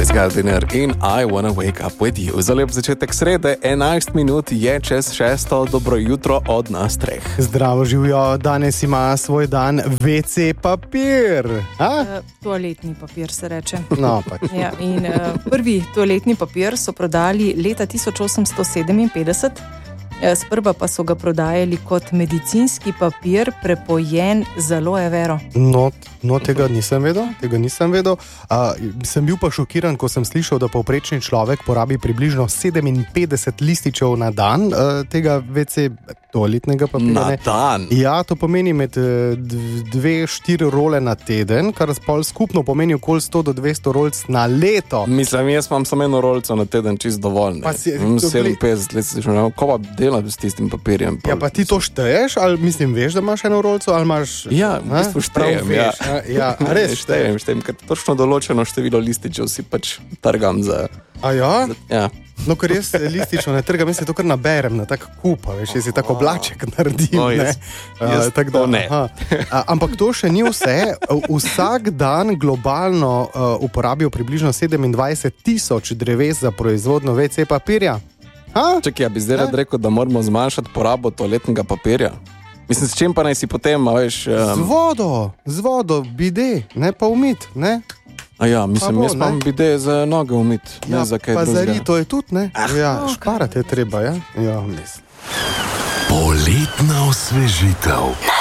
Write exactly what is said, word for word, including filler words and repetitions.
Boys Gardiner in I Wanna Wake Up With You. Za lep začetek srede, enajst minut je čez šesto, dobro jutro od nas treh. Zdravo živijo, danes ima svoj dan ve ce papir. Uh, toaletni papir se reče. No, pač. Ja, in uh, prvi toaletni papir so prodali leta tisoč osemsto sedeminpetdeset. Sprva pa so ga prodajali kot medicinski papir, prepojen z aloe vero. No, no tega nisem vedel, tega nisem vedel. Uh, sem bil pa šokiran, ko sem slišal, da povprečni človek porabi približno sedeminpetdeset lističev na dan uh, tega ve ce toaletnega papirja. Na dan? Ja, to pomeni med dve, štiri role na teden, kar pol skupno pomeni okoli sto do dvesto rolc na leto. Mislim, jaz imam samo eno rolco na teden, čist dovolj. sedeminpetdeset let si že, ko pa delam s tistim papirjem. Ja, pa ti to šteješ, ali mislim, veš, da imaš eno rolco, ali imaš... Ja, v bistvu štejem, ja. Ja, res štejem, štejem, ker točno določeno število lističev si pač trgam za... A ja? Za, ja. No, ker jaz listično ne trgam, jaz se to kar naberem na tak kup, veš, jaz si tako oblaček naredim, no, ne? Jaz, jaz uh, to ne. A, ampak to še ni vse. Vsak dan globalno uh, uporabijo približno sedemindvajset tisoč dreves za proizvodno ve ce papirja. Ha? Čakaj, ja bi zdaj rad rekel, da moramo zmanjšati porabo toaletnega papirja. Mislim, s čim pa naj si potem, veš... Um... Z vodo, z vodo, bide, ne pa umit, ne? A ja, mislim, bo, jaz imam bide za noge umit, ja, ne za kaj pa drugega. Pa za to je tudi, ne? Ah, ja, okay. Šparati je treba, ja? Ja, mislim. Poletna osvežitev.